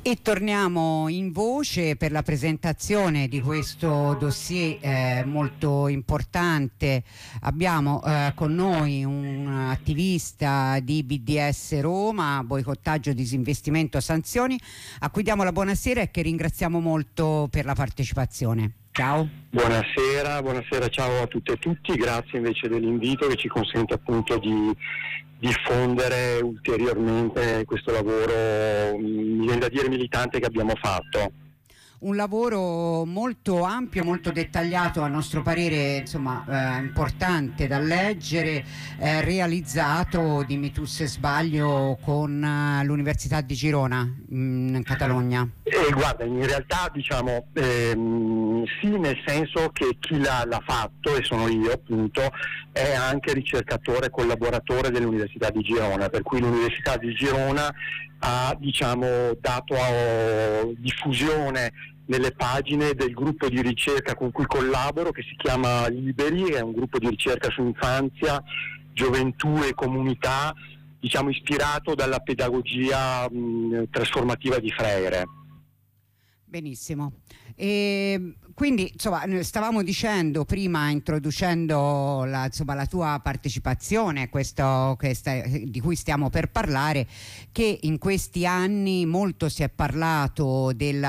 E torniamo in voce per la presentazione di questo dossier molto importante. Abbiamo con noi un attivista di BDS Roma, boicottaggio, disinvestimento, sanzioni, a cui diamo la buonasera e che ringraziamo molto per la partecipazione. Ciao. Buonasera, ciao a tutte e tutti, grazie invece dell'invito che ci consente appunto di diffondere ulteriormente questo lavoro, mi viene da dire militante, che abbiamo fatto. Un lavoro molto ampio, molto dettagliato, a nostro parere, insomma, importante da leggere, realizzato, dimmi tu se sbaglio, con l'Università di Girona in Catalogna. Guarda, in realtà diciamo sì, nel senso che chi l'ha fatto, e sono io appunto, è anche ricercatore e collaboratore dell'Università di Girona, per cui l'Università di Girona ha dato diffusione nelle pagine del gruppo di ricerca con cui collaboro, che si chiama Liberi, è un gruppo di ricerca su infanzia, gioventù e comunità, ispirato dalla pedagogia trasformativa di Freire. Benissimo. E quindi insomma stavamo dicendo prima, introducendo la tua partecipazione, di cui stiamo per parlare, che in questi anni molto si è parlato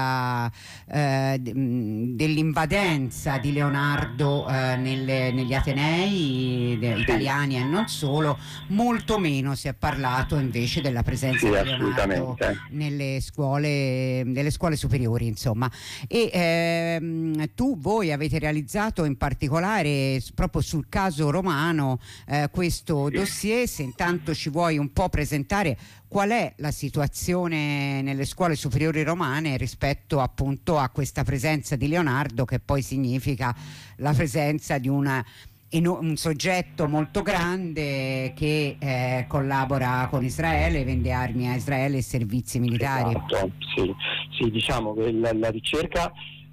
dell'invadenza di Leonardo negli atenei italiani e non solo, molto meno si è parlato invece della presenza di Leonardo nelle scuole superiori, insomma. E voi avete realizzato in particolare proprio sul caso romano questo dossier. Se intanto ci vuoi un po' presentare qual è la situazione nelle scuole superiori romane rispetto appunto a questa presenza di Leonardo, che poi significa la presenza di un soggetto molto grande che collabora con Israele, vende armi a Israele e servizi militari. Esatto, sì, diciamo che la ricerca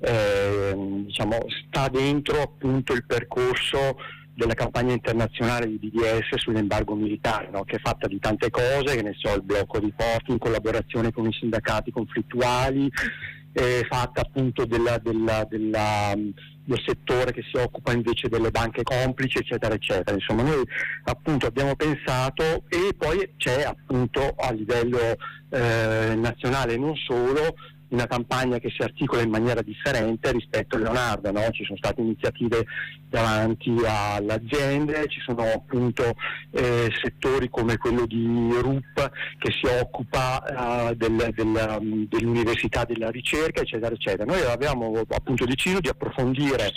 sta dentro appunto il percorso della campagna internazionale di BDS sull'embargo militare, no? Che è fatta di tante cose, che ne so, il blocco dei porti in collaborazione con i sindacati conflittuali, fatta appunto del settore che si occupa invece delle banche complici, eccetera eccetera. Insomma, noi appunto abbiamo pensato, e poi c'è appunto a livello nazionale non solo una campagna che si articola in maniera differente rispetto a Leonardo, no? Ci sono state iniziative davanti alle aziende, ci sono appunto settori come quello di RUP che si occupa dell'università, della ricerca, eccetera eccetera. Noi avevamo appunto deciso di approfondire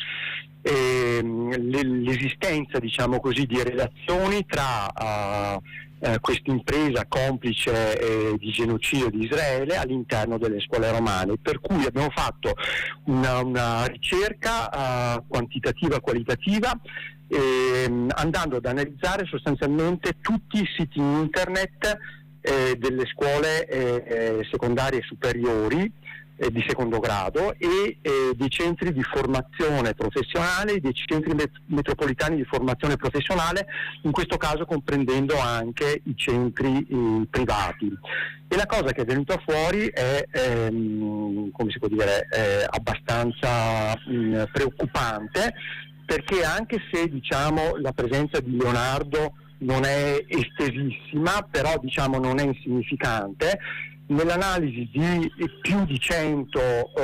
l'esistenza, diciamo così, di relazioni tra questa impresa complice di genocidio di Israele all'interno delle scuole romane, per cui abbiamo fatto una ricerca quantitativa e qualitativa, andando ad analizzare sostanzialmente tutti i siti internet delle scuole secondarie e superiori di secondo grado e dei centri di formazione professionale, dei centri metropolitani di formazione professionale, in questo caso comprendendo anche i centri privati. E la cosa che è venuta fuori è abbastanza preoccupante, perché anche se la presenza di Leonardo non è estesissima, però non è insignificante, nell'analisi di più di 100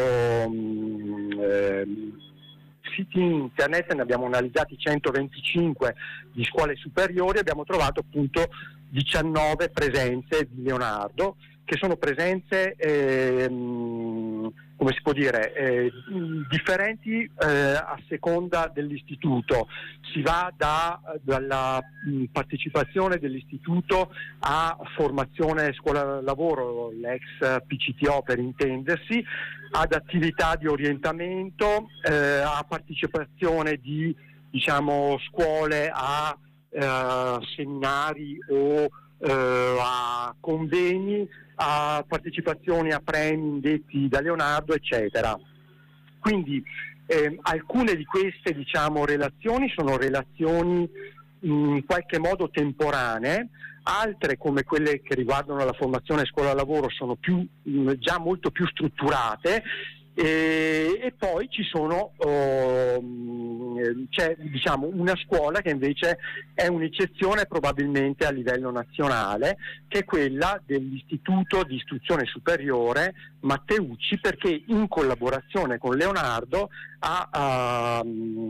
siti internet, ne abbiamo analizzati 125 di scuole superiori, abbiamo trovato appunto 19 presenze di Leonardo, che sono presenze differenti a seconda dell'istituto. Si va dalla partecipazione dell'istituto a formazione scuola lavoro, l'ex PCTO per intendersi, ad attività di orientamento, a partecipazione di scuole a seminari o a convegni, a partecipazioni a premi indetti da Leonardo, eccetera. Quindi alcune di queste relazioni sono relazioni in qualche modo temporanee, altre come quelle che riguardano la formazione scuola-lavoro sono già molto più strutturate. E poi c'è diciamo una scuola che invece è un'eccezione probabilmente a livello nazionale, che è quella dell'Istituto di Istruzione Superiore Matteucci, perché in collaborazione con Leonardo ha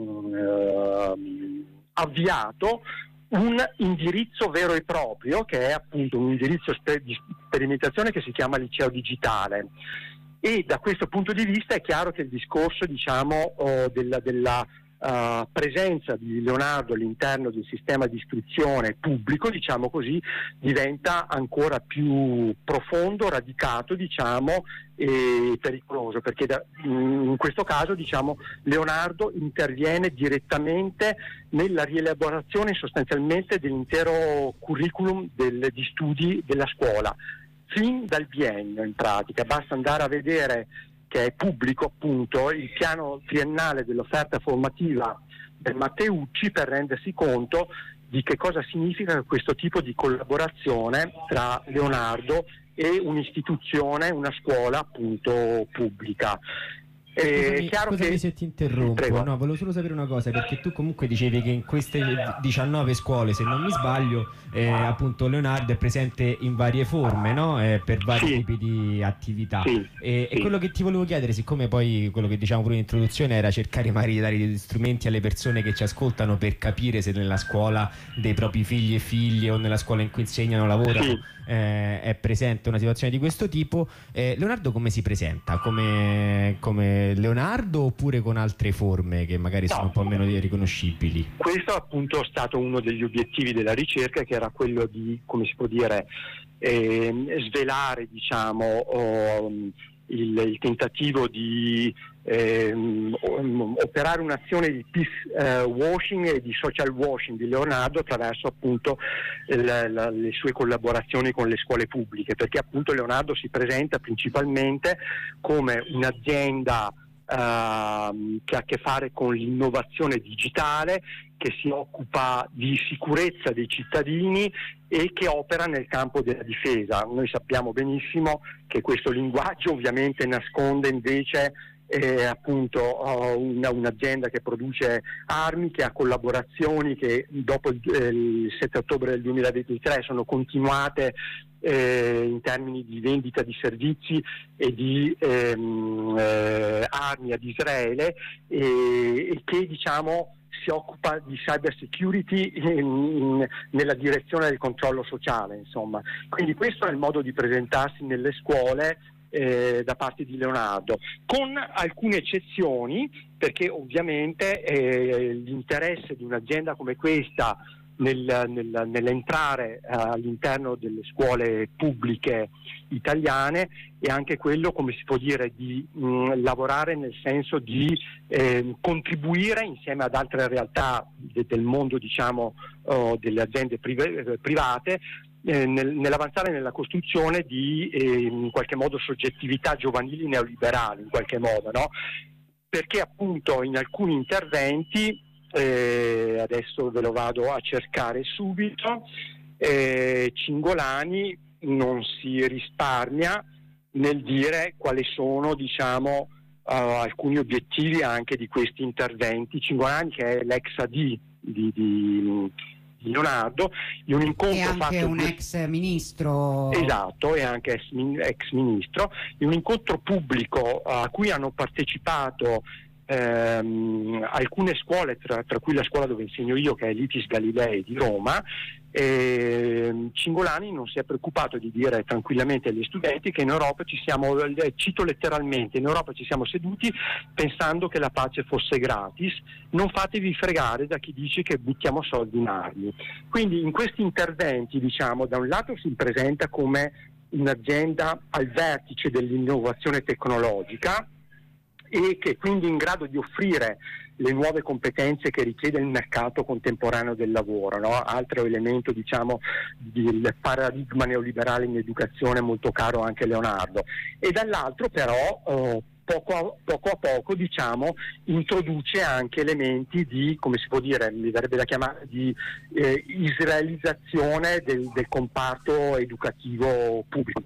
avviato un indirizzo vero e proprio, che è appunto un indirizzo di sperimentazione che si chiama Liceo Digitale. E da questo punto di vista è chiaro che il discorso diciamo della presenza di Leonardo all'interno del sistema di istruzione pubblico, diciamo così, diventa ancora più profondo, radicato, diciamo, e pericoloso, perché in questo caso diciamo Leonardo interviene direttamente nella rielaborazione sostanzialmente dell'intero curriculum di studi della scuola, fin dal biennio in pratica. Basta andare a vedere, che è pubblico appunto, il piano triennale dell'offerta formativa del Matteucci, per rendersi conto di che cosa significa questo tipo di collaborazione tra Leonardo e un'istituzione, una scuola appunto pubblica. Scusami se ti interrompo. Prego. No, volevo solo sapere una cosa, perché tu comunque dicevi che in queste 19 scuole, se non mi sbaglio, appunto Leonardo è presente in varie forme, no? Per vari tipi di attività. E quello che ti volevo chiedere, siccome poi quello che diciamo pure in introduzione era cercare magari di dare degli strumenti alle persone che ci ascoltano per capire se nella scuola dei propri figli e figlie o nella scuola in cui insegnano, lavorano, è presente una situazione di questo tipo. Leonardo come si presenta? Come Leonardo, oppure con altre forme che magari sono un po' meno riconoscibili? Questo appunto è stato uno degli obiettivi della ricerca, che era quello di, come si può dire, svelare diciamo il tentativo di operare un'azione di peace washing e di social washing di Leonardo attraverso appunto le sue collaborazioni con le scuole pubbliche, perché appunto Leonardo si presenta principalmente come un'azienda che ha a che fare con l'innovazione digitale, che si occupa di sicurezza dei cittadini e che opera nel campo della difesa. Noi sappiamo benissimo che questo linguaggio ovviamente nasconde invece appunto un'azienda che produce armi, che ha collaborazioni che dopo il 7 ottobre del 2023 sono continuate in termini di vendita di servizi e di armi ad Israele, e che diciamo si occupa di cyber security nella direzione del controllo sociale, insomma. Quindi questo è il modo di presentarsi nelle scuole da parte di Leonardo, con alcune eccezioni, perché ovviamente l'interesse di un'azienda come questa nell'entrare all'interno delle scuole pubbliche italiane è anche quello, come si può dire, di lavorare nel senso di contribuire insieme ad altre realtà del mondo, diciamo, delle aziende private, nell'avanzare nella costruzione di in qualche modo soggettività giovanili neoliberali, in qualche modo, no? Perché appunto in alcuni interventi, adesso ve lo vado a cercare subito, Cingolani non si risparmia nel dire quali sono, diciamo, alcuni obiettivi anche di questi interventi. Cingolani, che è l'ex AD di Leonardo, in un incontro e anche fatto un ex ministro. Esatto, e anche ex ministro, in un incontro pubblico a cui hanno partecipato alcune scuole, tra cui la scuola dove insegno io, che è l'Itis Galilei di Roma. Cingolani non si è preoccupato di dire tranquillamente agli studenti che in Europa ci siamo, cito letteralmente, in Europa ci siamo seduti pensando che la pace fosse gratis, non fatevi fregare da chi dice che buttiamo soldi in armi. Quindi in questi interventi, diciamo, da un lato si presenta come un'azienda al vertice dell'innovazione tecnologica e che quindi è in grado di offrire le nuove competenze che richiede il mercato contemporaneo del lavoro, no? Altro elemento, diciamo, del paradigma neoliberale in educazione molto caro anche a Leonardo. E dall'altro però poco a poco, diciamo, introduce anche elementi di, come si può dire, mi verrebbe da chiamare di israelizzazione del comparto educativo pubblico.